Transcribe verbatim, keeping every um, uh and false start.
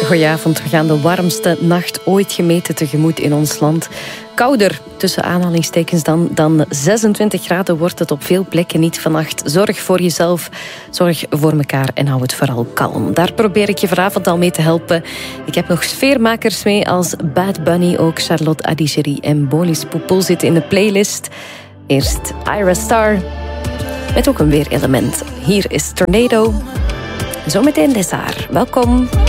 Goedenavond, we gaan de warmste nacht ooit gemeten tegemoet in ons land. Kouder, tussen aanhalingstekens dan, dan zesentwintig graden wordt het op veel plekken niet vannacht. Zorg voor jezelf, zorg voor elkaar en hou het vooral kalm. Daar probeer ik je vanavond al mee te helpen. Ik heb nog sfeermakers mee als Bad Bunny, ook Charlotte Adigéry en Bolis Poupol zitten in de playlist. Eerst Ira Star, met ook een weerelement. Hier is Tornado. Zometeen Desar. Welkom.